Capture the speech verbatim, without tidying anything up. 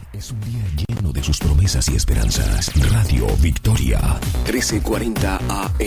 Es un día lleno de sus promesas y esperanzas. Radio Victoria, trece cuarenta A M.